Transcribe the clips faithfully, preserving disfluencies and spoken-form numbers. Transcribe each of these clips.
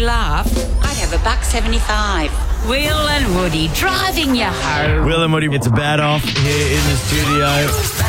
laugh, I'd have a buck seventy-five. Will and Woody driving you home. Will and Woody, it's a bad off here in the studio.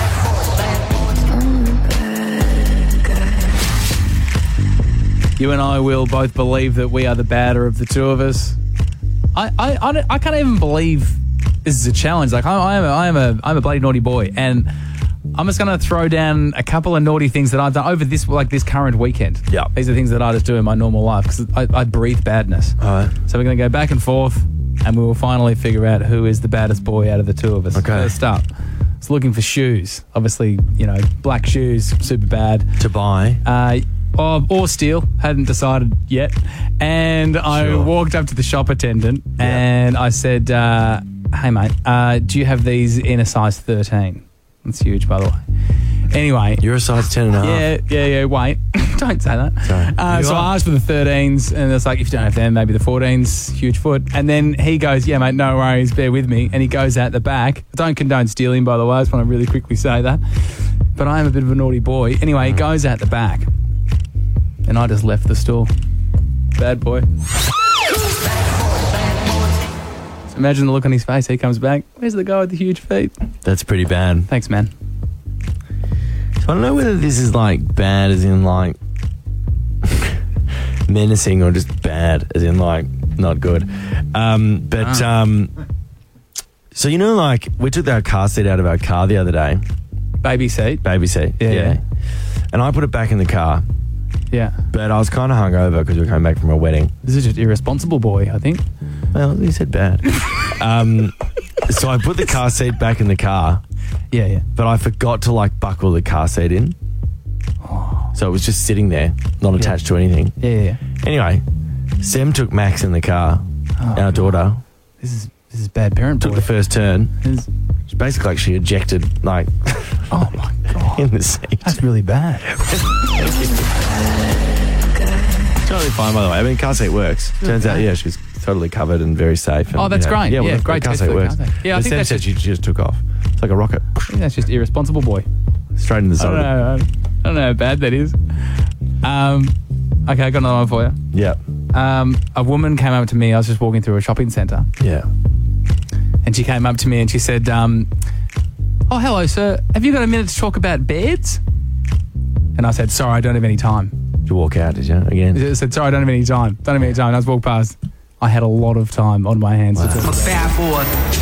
You and I will both believe that we are the badder of the two of us. I, I, I, don't- I can't even believe this is a challenge. Like I, I am, a, I am a, I'm a bloody naughty boy, and I'm just going to throw down a couple of naughty things that I've done over this, like this current weekend. Yeah, these are things that I just do in my normal life because I, I breathe badness. All right. So we're going to go back and forth, and we will finally figure out who is the baddest boy out of the two of us. Okay. First up, it's looking for shoes. Obviously, you know, black shoes, super bad to buy. Uh, or, or steal, hadn't decided yet. And I Sure. walked up to the shop attendant and I said, uh, hey, mate, uh, do you have these in a size thirteen? That's huge, by the way. Anyway. You're a size ten and a half. Yeah, yeah, yeah, wait. Don't say that. Sorry. Uh, You so are. I asked for the thirteens, and it's like, if you don't have them, maybe the fourteens, huge foot. And then he goes, yeah, mate, no worries, bear with me. And he goes out the back. I don't condone stealing, by the way. I just want to really quickly say that. But I am a bit of a naughty boy. Anyway, he goes out the back. And I just left the store. Bad boy. So imagine the look on his face. He comes back. Where's the guy with the huge feet? That's pretty bad. Thanks, man. So I don't know whether this is like bad as in like menacing or just bad as in like not good. Um, but um, so you know, like we took our car seat out of our car the other day. Baby seat. Baby seat. Yeah, yeah. And I put it back in the car. Yeah. But I was kind of hungover because we were coming back from a wedding. This is just irresponsible boy, I think. Well, he said bad. um, so I put the car seat back in the car. Yeah, yeah. But I forgot to like buckle the car seat in. Oh. So it was just sitting there, not attached to anything. Yeah, yeah, yeah. Anyway, Sam took Max in the car, Oh, our daughter. This is this is bad parent boy. Took the first turn. This- It's basically like she ejected, like, oh my God. in the seat. That's really bad. Totally fine, by the way. I mean, car seat works. Turns out, yeah, she's totally covered and very safe. And, Oh, that's you know, great. Yeah, well, Yeah, the great car test seat for the works. car seat. Yeah, I But think Sam that's said she just took off. It's like a rocket. I think that's just irresponsible boy. Straight in the I don't side. know. I don't know how bad that is. Um, okay, I got another one for you. Yeah. Um, a woman came up to me. I was just walking through a shopping centre. Yeah. And she came up to me and she said, um, oh, hello, sir. Have you got a minute to talk about beds? And I said, sorry, I don't have any time. Did you walk out, did you, again? I said, sorry, I don't have any time. Don't have any time. And I just walked past. I had a lot of time on my hands. Wow. To talk about. Bad boy.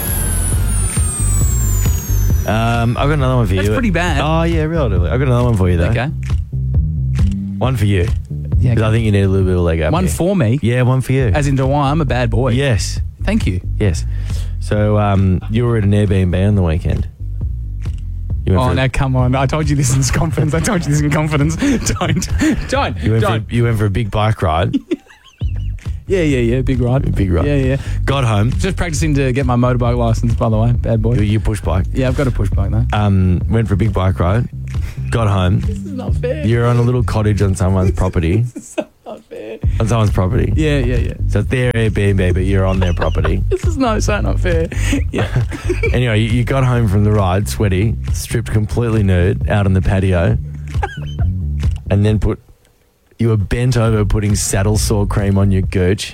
Um, I've got another one for That's you. pretty bad. Oh, yeah, relatively. I've got another one for you, though. Okay. One for you. Yeah, Because okay. I think you need a little bit of leg up One here. for me. Yeah, one for you. As in, do I? I'm a bad boy. Yes. Thank you. Yes. So um, you were at an Airbnb on the weekend. You went Oh, for a- now come on. I told you this in confidence. I told you this in confidence. Don't. Don't. You went, for Don't. a, you went for a big bike ride. Yeah, yeah, yeah. Big ride. Big ride. Yeah, yeah. Got home. Just practicing to get my motorbike license, by the way. Bad boy. You, you push bike. Yeah, I've got a push bike though. Um, went for a big bike ride. Got home. This is not fair. You're on a little cottage on someone's property. This is not fair. On someone's property. Yeah, yeah, yeah. So it's their Airbnb, but you're on their property. This is no, so not fair. Yeah. Anyway, you, you got home from the ride, sweaty, stripped completely nude, out on the patio, and then put. You were bent over putting saddle sore cream on your gooch.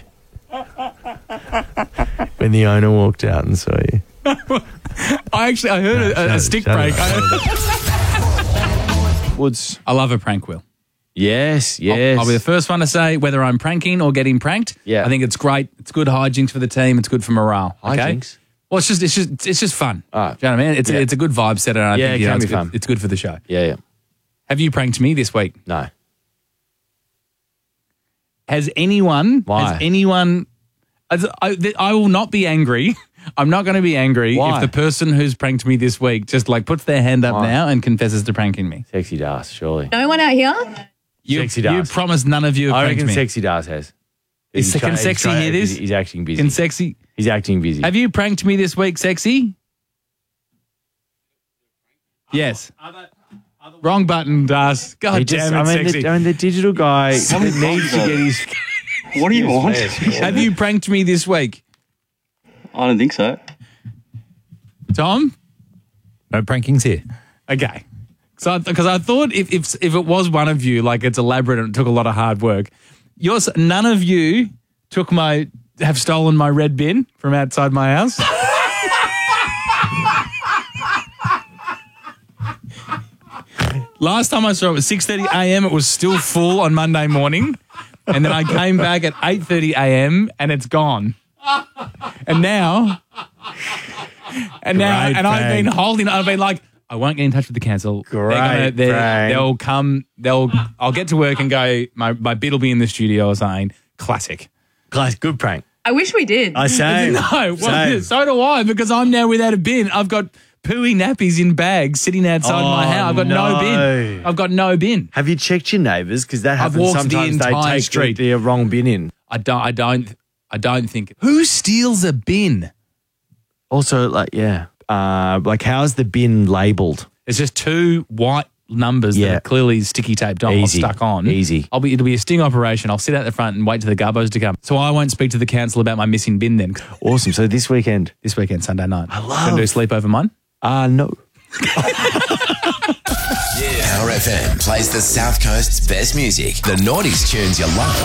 When the owner walked out and saw you. I actually I heard No, a, a, shut a it, stick shut break. it, I, Woods. I love a prank, Will. Yes, I'll, yes. I'll be the first one to say whether I'm pranking or getting pranked. Yeah. I think it's great. It's good hijinks for the team. It's good for morale. Okay? Hijinks? Well, it's just it's just it's just fun. Ah. Do you know what I mean? It's Yeah. a, it's a good vibe setter. And I Yeah, think, it you know, can it's be good, fun. It's good for the show. Yeah, yeah. Have you pranked me this week? No. Has anyone? Why? Has anyone? I, I, I will not be angry. I'm not going to be angry Why? if the person who's pranked me this week just like puts their hand up Why? now and confesses to pranking me. Sexy Das, surely. No one out here? You, Sexy you Das. promise none of you have I pranked reckon me. Sexy Das has. Is- He's can try- Sexy he's try- hear this? He's, he's acting busy. Can Sexy? He's acting busy. Have you pranked me this week, Sexy? Yes. Wrong button, Das. God He damn just- it, I mean, Sexy. the, I mean, the digital guy needs to get his... What do you want? Have you pranked me this week? I don't think so. Tom? No prankings here. Okay. Because I, 'cause I thought if, if if it was one of you, like it's elaborate and it took a lot of hard work, yours, none of you took my, have stolen my red bin from outside my house. Last time I saw it was six thirty a.m. It was still full on Monday morning. And then I came back at eight thirty a.m. and it's gone. And now, and now, Great and I've prank. been holding, I've been like, I won't get in touch with the council. Great They're gonna, they're, prank. they'll come, they'll, I'll get to work and go, my, my bid will be in the studio or something. Classic. Guys, good prank. I wish we did. I say. No, well, Same. so do I, because I'm now without a bin. I've got pooey nappies in bags sitting outside Oh, my house. I've got no. no. bin. I've got no bin. Have you checked your neighbours? Because that I've happens walked the sometimes. They entire take street. the, the wrong bin in. I don't. I don't. I don't think. Who steals a bin? Also, like, yeah. Uh, like, how's the bin labelled? It's just two white numbers Yeah. that are clearly sticky taped on or Easy. stuck on. Easy. I'll be. It'll be a sting operation. I'll sit out the front and wait for the gubbos to come. So I won't speak to the council about my missing bin then. Awesome. So this weekend? This weekend, Sunday night. I love- Gonna do a sleepover mine. Uh, no. Power F M plays the South Coast's best music. The noughties tunes you love